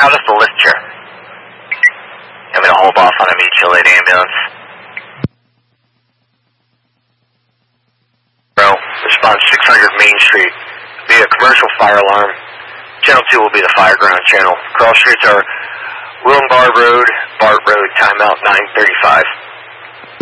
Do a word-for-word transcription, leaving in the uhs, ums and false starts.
how does the lift chair? I'm going to hold off on a mutual aid ambulance. Bro, response six hundred Main Street. Be a commercial fire alarm. Channel two will be the fire ground channel. Cross streets are William Bard Road, Bart Road, timeout nine thirty-five.